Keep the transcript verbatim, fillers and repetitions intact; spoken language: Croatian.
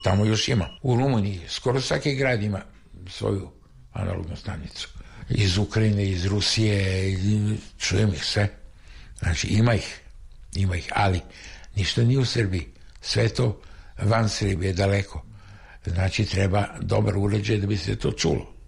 Tamo još ima. U Rumuniji skoro svaki grad ima svoju analognu stanicu. Iz Ukrajine, iz Rusije, čujem ih sve. Znači, ima ih, ima ih, ali ništa nije u Srbiji. Sve to van Srbije, daleko. Znači, treba dobar uređaj da bi se to čulo.